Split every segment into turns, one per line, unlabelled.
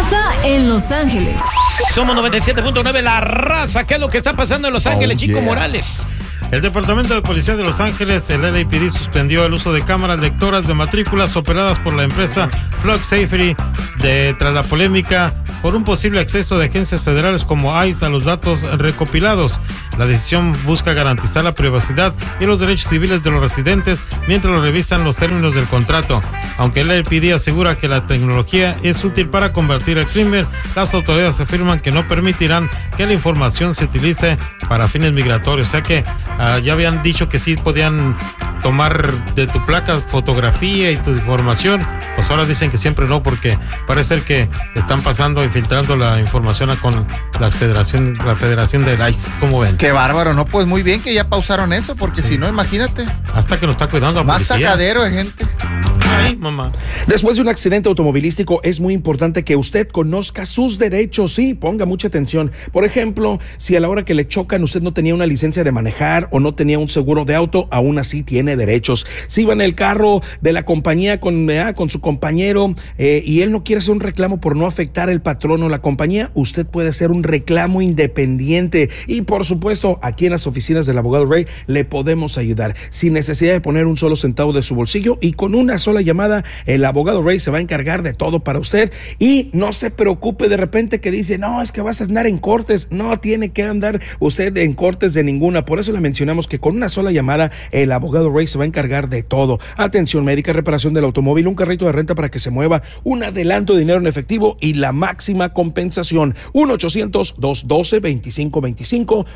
pasa en Los Ángeles?
Somos 97.9 La Raza. ¿Qué es lo que está pasando en Los Ángeles, Chico Morales?
El Departamento de Policía de Los Ángeles, el LAPD, suspendió el uso de cámaras lectoras de matrículas operadas por la empresa Flock Safety tras la polémica por un posible acceso de agencias federales como ICE a los datos recopilados. La decisión busca garantizar la privacidad y los derechos civiles de los residentes mientras lo revisan los términos del contrato. Aunque el LAPD asegura que la tecnología es útil para combatir el crimen, las autoridades afirman que no permitirán que la información se utilice para fines migratorios. O sea que ya habían dicho que sí podían tomar de tu placa fotografía y tu información, pues ahora dicen que siempre no, porque parece que están pasando y filtrando la información con la federación del ICE. ¿Cómo ven?
Qué bárbaro, ¿no? Pues muy bien que ya pausaron eso, porque si no, imagínate.
Hasta que nos está cuidando la policía.
Más sacadero de gente.
Ay, mamá.
Después de un accidente automovilístico es muy importante que usted conozca sus derechos. Sí, ponga mucha atención. Por ejemplo, si a la hora que le chocan usted no tenía una licencia de manejar o no tenía un seguro de auto, aún así tiene derechos. Si iba en el carro de la compañía con su compañero y él no quiere hacer un reclamo por no afectar el patrón o la compañía, usted puede hacer un reclamo independiente. Y por supuesto, aquí en las oficinas del abogado Ray le podemos ayudar sin necesidad de poner un solo centavo de su bolsillo, y con una sola llamada el abogado Ray se va a encargar de todo para usted. Y no se preocupe de repente que dice, no, es que vas a andar en cortes. No tiene que andar usted en cortes de ninguna. Por eso le mencionamos que con una sola llamada el abogado Ray se va a encargar de todo: atención médica, reparación del automóvil, un carrito de renta para que se mueva, un adelanto de dinero en efectivo y la máxima compensación. 1-800-212-2525,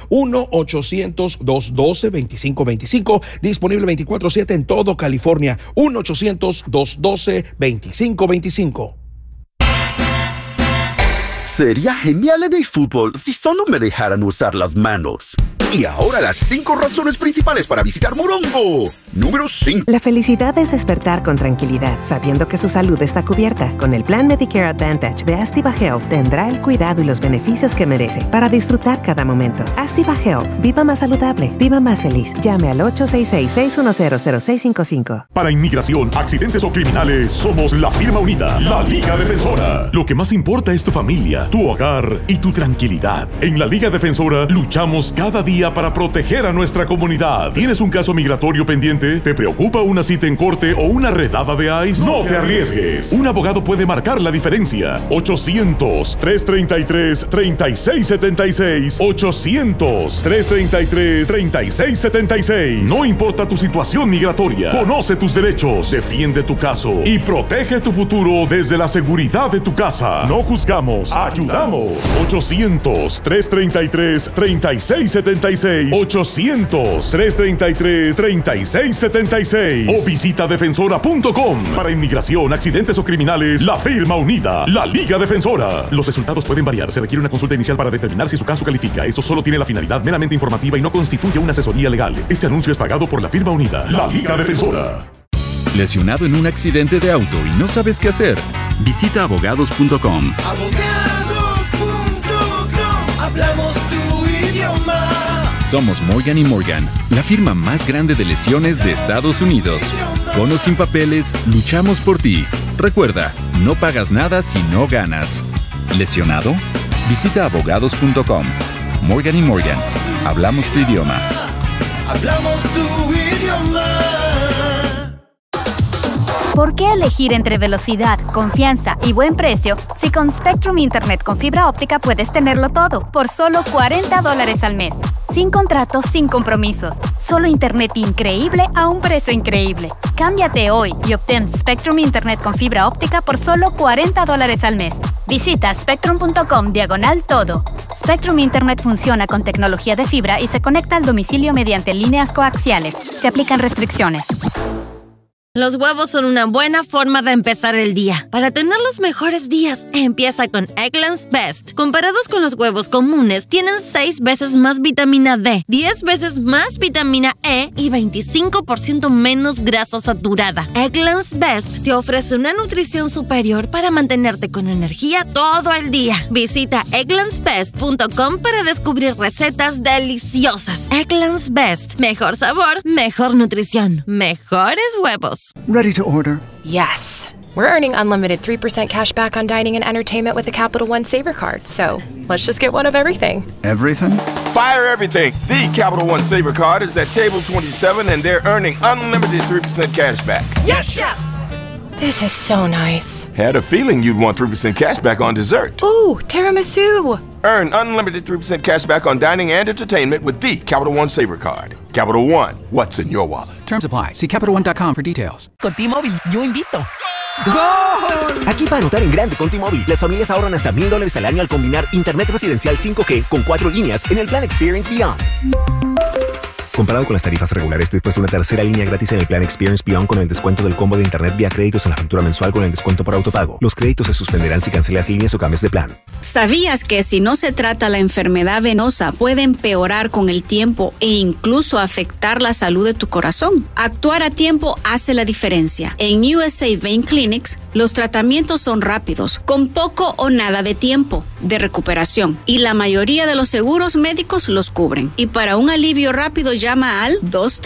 1-800-212-2525, disponible 24/7 en todo California. 1-800-212-2525.
Sería genial en el fútbol si solo me dejaran usar las manos. Y ahora las 5 razones principales para visitar Morongo. Número 5.
La felicidad es despertar con tranquilidad, sabiendo que su salud está cubierta. Con el plan Medicare Advantage de Activa Health tendrá el cuidado y los beneficios que merece para disfrutar cada momento. Activa Health. Viva más saludable. Viva más feliz. Llame al 866-610-0655.
Para inmigración, accidentes o criminales, somos la firma unida, la Liga Defensora. Lo que más importa es tu familia, tu hogar y tu tranquilidad. En la Liga Defensora luchamos cada día para proteger a nuestra comunidad. ¿Tienes un caso migratorio pendiente? ¿Te preocupa una cita en corte o una redada de ICE? No te arriesgues. Un abogado puede marcar la diferencia. 800-333-3676. 800-333-3676. No importa tu situación migratoria. Conoce tus derechos, defiende tu caso y protege tu futuro desde la seguridad de tu casa. No juzgamos, ayudamos. 800-333-3676. 800-333-3676 o visita defensora.com. Para inmigración, accidentes o criminales, la firma unida, la Liga Defensora. Los resultados pueden variar. Se requiere una consulta inicial para determinar si su caso califica. Esto solo tiene la finalidad meramente informativa y no constituye una asesoría legal. Este anuncio es pagado por la firma unida, la Liga Defensora.
¿Lesionado en un accidente de auto y no sabes qué hacer? Visita abogados.com.
Hablamos tu idioma.
Somos Morgan & Morgan, la firma más grande de lesiones de Estados Unidos. Con o sin papeles, luchamos por ti. Recuerda, no pagas nada si no ganas. ¿Lesionado? Visita abogados.com. Morgan & Morgan, hablamos tu idioma.
Hablamos tu idioma.
¿Por qué elegir entre velocidad, confianza y buen precio si con Spectrum Internet con fibra óptica puedes tenerlo todo por solo $40 al mes? Sin contratos, sin compromisos. Solo internet increíble a un precio increíble. Cámbiate hoy y obtén Spectrum Internet con fibra óptica por solo $40 al mes. Visita spectrum.com/todo. Spectrum Internet funciona con tecnología de fibra y se conecta al domicilio mediante líneas coaxiales. Se aplican restricciones.
Los huevos son una buena forma de empezar el día. Para tener los mejores días, empieza con Eggland's Best. Comparados con los huevos comunes, tienen 6 veces más vitamina D, 10 veces más vitamina E y 25% menos grasa saturada. Eggland's Best te ofrece una nutrición superior para mantenerte con energía todo el día. Visita egglandsbest.com para descubrir recetas deliciosas. Eggland's Best. Mejor sabor, mejor nutrición, mejores huevos.
Ready to order?
Yes.
We're earning unlimited 3% cash back on dining and entertainment with a Capital One Saver card. So let's just get one of everything.
Everything?
Fire everything. The Capital One Saver card is at table 27 and they're earning unlimited 3% cash back.
Yes, Chef! This is so nice.
Had a feeling you'd want 3% cash back on dessert.
Ooh, tiramisu!
Earn unlimited 3% cash back on dining and entertainment with the Capital One Saver card. Capital One, what's in your wallet?
Terms apply. See CapitalOne.com for details.
Con T-Mobile, yo invito.
¡Gol! Aquí para anotar en grande con T-Mobile, las familias ahorran hasta $1,000 al año al combinar internet residencial 5G con 4 líneas en el plan Experience Beyond. Comparado con las tarifas regulares, después de una tercera línea gratis en el plan Experience Beyond con el descuento del combo de internet vía créditos en la factura mensual con el descuento por autopago. Los créditos se suspenderán si cancelas líneas o cambias de plan.
¿Sabías que si no se trata la enfermedad venosa puede empeorar con el tiempo e incluso afectar la salud de tu corazón? Actuar a tiempo hace la diferencia. En USA Vein Clinics, los tratamientos son rápidos, con poco o nada de tiempo de recuperación y la mayoría de los seguros médicos los cubren. Y para un alivio rápido llama al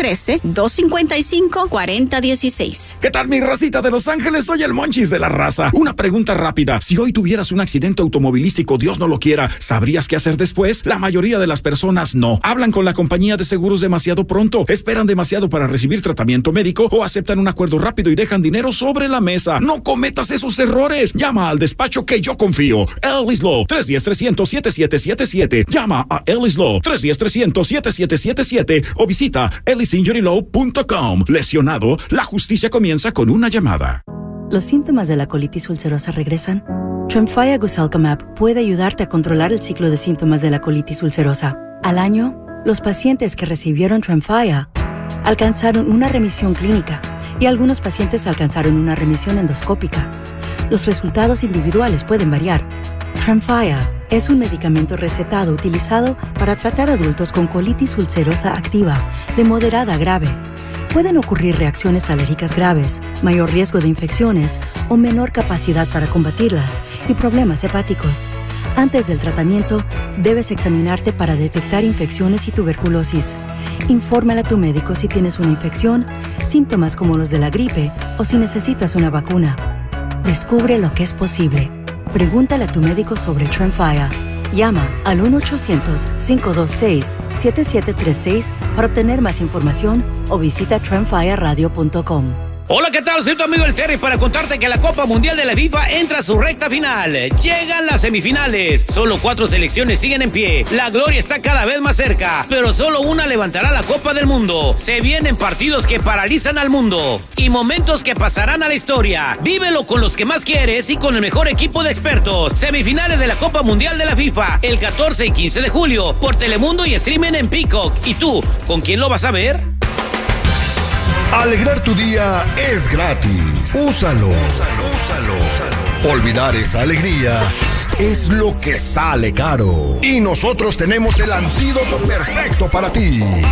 213-255-4016.
¿Qué tal mi racita de Los Ángeles? Soy el Monchis de la raza. Una pregunta rápida. Si hoy tuvieras un accidente automovilístico, Dios no lo quiera, ¿sabrías qué hacer después? La mayoría de las personas no. Hablan con la compañía de seguros demasiado pronto, esperan demasiado para recibir tratamiento médico o aceptan un acuerdo rápido y dejan dinero sobre la mesa. No cometas esos errores. Llama al despacho que yo confío. Ellis Law, 310-300-7777. Llama a Ellis Law, 310-300-7777 o visita ellisinjurylaw.com. Lesionado, la justicia comienza con una llamada.
¿Los síntomas de la colitis ulcerosa regresan? Tremfya Guselkumab puede ayudarte a controlar el ciclo de síntomas de la colitis ulcerosa. Al año, los pacientes que recibieron Tremfya alcanzaron una remisión clínica y algunos pacientes alcanzaron una remisión endoscópica. Los resultados individuales pueden variar. Tremfya es un medicamento recetado utilizado para tratar adultos con colitis ulcerosa activa de moderada a grave. Pueden ocurrir reacciones alérgicas graves, mayor riesgo de infecciones o menor capacidad para combatirlas y problemas hepáticos. Antes del tratamiento, debes examinarte para detectar infecciones y tuberculosis. Infórmale a tu médico si tienes una infección, síntomas como los de la gripe o si necesitas una vacuna. Descubre lo que es posible. Pregúntale a tu médico sobre Tremfya. Llama al 1-800-526-7736 para obtener más información o visita tremfyaradio.com.
Hola, ¿qué tal? Soy tu amigo el Terry para contarte que la Copa Mundial de la FIFA entra a su recta final. Llegan las semifinales. Solo 4 selecciones siguen en pie. La gloria está cada vez más cerca, pero solo una levantará la Copa del Mundo. Se vienen partidos que paralizan al mundo y momentos que pasarán a la historia. Vívelo con los que más quieres y con el mejor equipo de expertos. Semifinales de la Copa Mundial de la FIFA, el 14 y 15 de julio, por Telemundo y streaming en Peacock. ¿Y tú, con quién lo vas a ver?
Alegrar tu día es gratis. Úsalo. Olvidar esa alegría es lo que sale caro. Y nosotros tenemos el antídoto perfecto para ti.